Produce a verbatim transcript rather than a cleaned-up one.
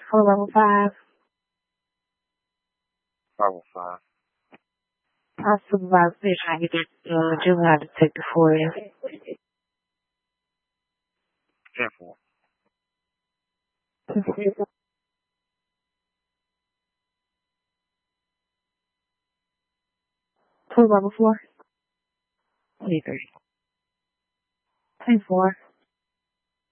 For level five. Level five. Our supervisor is trying to get that uh, juvenile detective for you. ten four. For level four. twenty-three. ten four.